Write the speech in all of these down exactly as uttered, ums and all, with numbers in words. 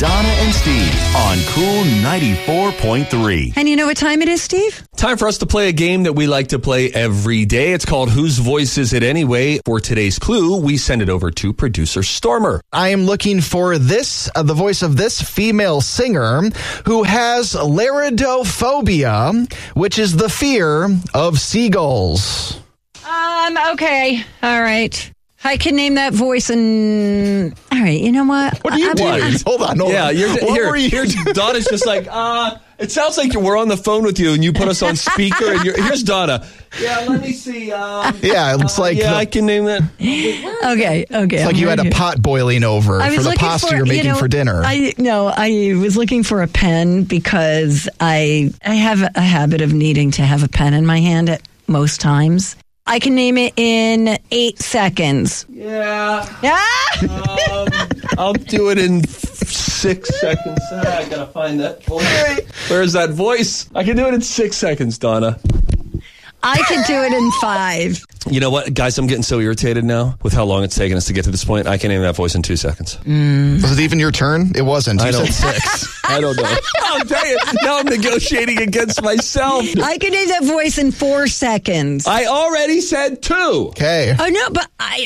Donna and Steve on Cool ninety-four point three. And you know what time it is, Steve? Time for us to play a game that we like to play every day. It's called Whose Voice Is It Anyway? For today's clue, we send it over to producer Stormer. I am looking for this, uh, the voice of this female singer who has laridophobia, which is the fear of seagulls. Um, okay. All right. I can name that voice and... All right, you know what? What are you I, doing? I, hold on, hold yeah, on. You're, what here, were you here, Donna's just like, uh, it sounds like we're on the phone with you and you put us on speaker. And you're, here's Donna. Yeah, let me see. Um, yeah, it's uh, like... Yeah, the, I can name that. okay, okay. It's like you had a pot boiling over I was for the looking pasta for, you're making you know, for dinner. I No, I was looking for a pen because I I have a habit of needing to have a pen in my hand at most times. I can name it in eight seconds. Yeah. Yeah. Um, I'll do it in six seconds. Ah, I gotta find that voice. Where's that voice? I can do it in six seconds, Donna. I can do it in five. You know what, guys? I'm getting so irritated now with how long it's taken us to get to this point. I can name that voice in two seconds. Mm. Was it even your turn? It wasn't. You I said don't, six. I don't know. I'll tell you. Now I'm negotiating against myself. I can name that voice in four seconds. I already said two. Okay. Oh, no, but I,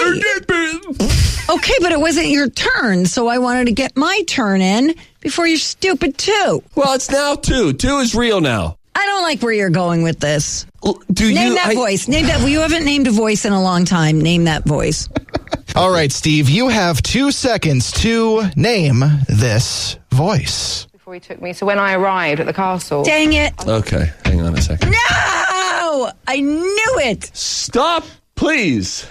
okay. Okay, but it wasn't your turn, so I wanted to get my turn in before your stupid two. Well, it's now two. Two is real now. I don't like where you're going with this. Do Name you, that I, voice. Name that. Well, you haven't named a voice in a long time. Name that voice. All right, Steve, you have two seconds to name this voice. Before he took me, so when I arrived at the castle... Dang it. Okay, hang on a second. No! I knew it. Stop, please.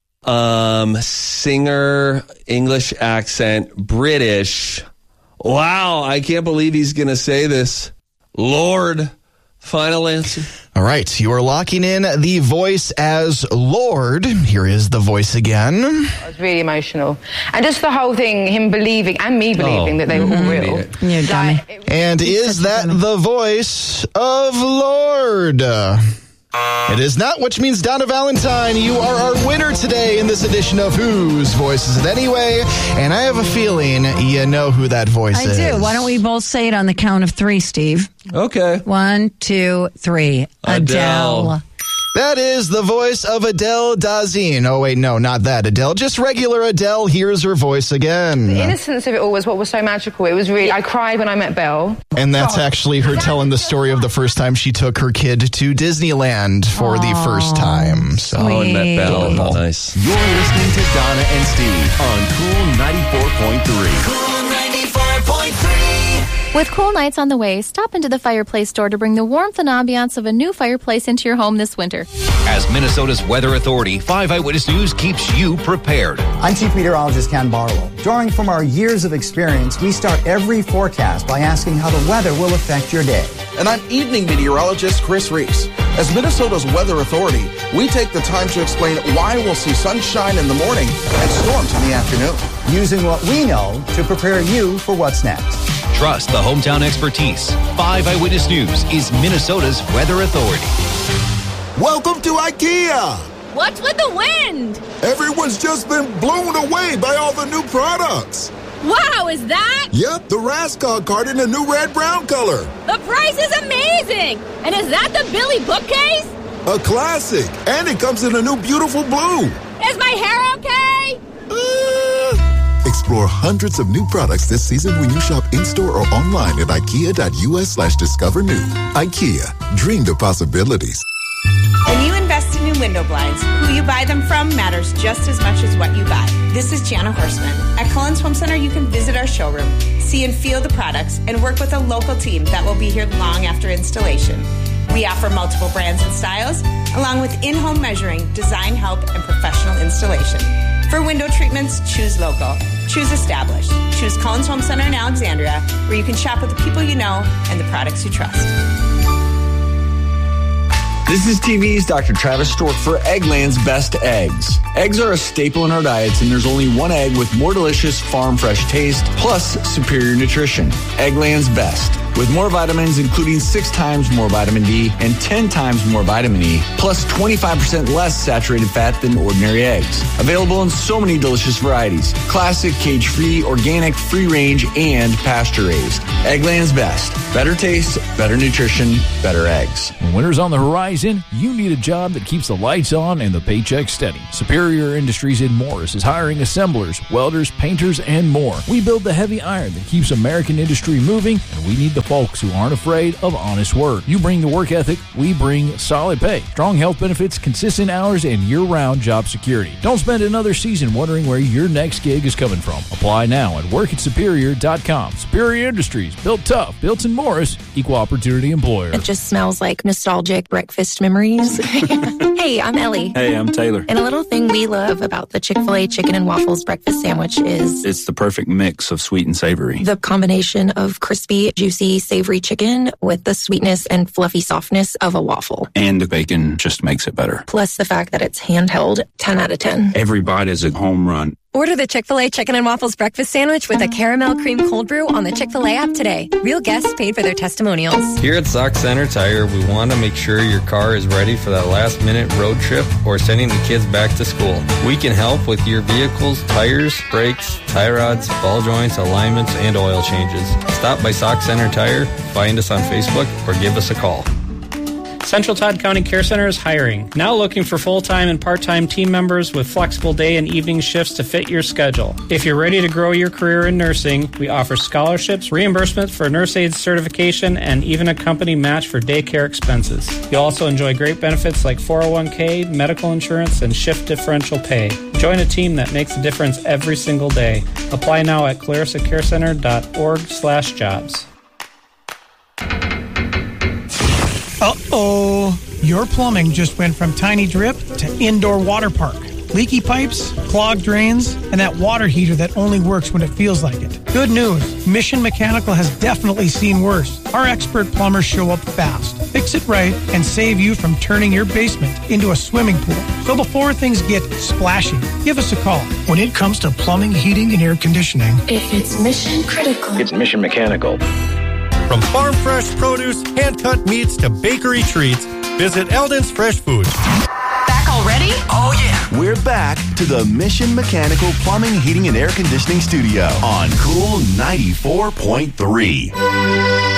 Um, singer, English accent, British. Wow, I can't believe he's going to say this. Lord. Final answer. All right, you are locking in the voice as Lord. Here is the voice again. I was really emotional. And just the whole thing, him believing, and me believing oh, that they were all real. You're dummy. Like, it was- And is that the voice of Lord? It is not, which means Donna Valentine, you are our winner today in this edition of Whose Voice Is It Anyway? And I have a feeling you know who that voice I is. do. Why don't we both say it on the count of three, Steve? Okay. One, two, three. Adele. Adele. That is the voice of Adele Dazeem. Oh, wait, no, not that Adele. Just regular Adele. Here's her voice again. The innocence of it all was what was so magical. It was really... I cried when I met Belle. And that's actually her telling the story of the first time she took her kid to Disneyland for the first time. So, Oh, and met Belle. How nice. You're listening to Donna and Steve on Cool ninety-four point three. Cool ninety-four point three. With cool nights on the way, stop into the Fireplace store to bring the warmth and ambiance of a new fireplace into your home this winter. As Minnesota's Weather Authority, five Eyewitness News keeps you prepared. I'm Chief Meteorologist Ken Barlow. Drawing from our years of experience, we start every forecast by asking how the weather will affect your day. And I'm Evening Meteorologist Chris Reese. As Minnesota's Weather Authority, we take the time to explain why we'll see sunshine in the morning and storms in the afternoon. Using what we know to prepare you for what's next. Trust the hometown expertise. five Eyewitness News is Minnesota's Weather Authority. Welcome to IKEA. What's with the wind? Everyone's just been blown away by all the new products. Wow, is that? Yep, the Raskog card in a new red-brown color. The price is amazing! And is that the Billy bookcase? A classic. And it comes in a new beautiful blue. Is my hair okay? Uh... Explore hundreds of new products this season when you shop in-store or online at ikea.us slash discover new. IKEA. Dream the possibilities. When you invest in new window blinds, who you buy them from matters just as much as what you buy. This is Gianna Horstman. At Cullen's Home Center, you can visit our showroom, see and feel the products, and work with a local team that will be here long after installation. We offer multiple brands and styles, along with in-home measuring, design help, and professional installation. For window treatments, choose local. Choose established. Choose Cullen's Home Center in Alexandria, where you can shop with the people you know and the products you trust. This is T V's Doctor Travis Stork for Eggland's Best Eggs. Eggs are a staple in our diets, and there's only one egg with more delicious farm fresh taste, plus superior nutrition. Eggland's Best. with more vitamins, including six times more vitamin D and ten times more vitamin E, plus twenty-five percent less saturated fat than ordinary eggs. Available in so many delicious varieties: classic, cage-free, organic, free-range, and pasture-raised. Eggland's Best. Better taste, better nutrition, better eggs. When winter's on the horizon, you need a job that keeps the lights on and the paycheck steady. Superior Industries in Morris is hiring assemblers, welders, painters, and more. We build the heavy iron that keeps American industry moving, and we need the folks who aren't afraid of honest work. You bring the work ethic, we bring solid pay, strong health benefits, consistent hours, and year-round job security. Don't spend another season wondering where your next gig is coming from. Apply now at work at superior dot com. Superior Industries, built tough, built in Morris, equal opportunity employer. It just smells like nostalgic breakfast memories. Hey, I'm Ellie. Hey, I'm Taylor. And a little thing we love about the Chick-fil-A chicken and waffles breakfast sandwich is It's the perfect mix of sweet and savory. the combination of crispy, juicy, savory chicken with the sweetness and fluffy softness of a waffle. And the bacon just makes it better. Plus the fact that it's handheld, ten out of ten. Every bite is a home run. Order the Chick-fil-A Chicken and Waffles Breakfast Sandwich with a caramel cream cold brew on the Chick-fil-A app today. Real guests paid for their testimonials. Here at Sock Center Tire, we want to make sure your car is ready for that last-minute road trip or sending the kids back to school. We can help with your vehicle's tires, brakes, tie rods, ball joints, alignments, and oil changes. Stop by Sock Center Tire, find us on Facebook, or give us a call. Central Todd County Care Center is hiring. Now looking for full-time and part-time team members with flexible day and evening shifts to fit your schedule. If you're ready to grow your career in nursing, we offer scholarships, reimbursement for nurse aid certification, and even a company match for daycare expenses. You'll also enjoy great benefits like four oh one k, medical insurance, and shift differential pay. Join a team that makes a difference every single day. Apply now at clarissa care center dot org slash jobs. Uh-oh. Your plumbing just went from tiny drip to indoor water park. Leaky pipes, clogged drains, and that water heater that only works when it feels like it. Good news. Mission Mechanical has definitely seen worse. Our expert plumbers show up fast, fix it right, and save you from turning your basement into a swimming pool. So before things get splashy, give us a call. When it comes to plumbing, heating, and air conditioning, If it's mission critical, it's Mission Mechanical. From farm fresh produce, hand-cut meats to bakery treats, visit Eldon's Fresh Foods. back already? Oh, yeah. We're back to the Mission Mechanical Plumbing, Heating, and Air Conditioning Studio on Cool ninety-four point three.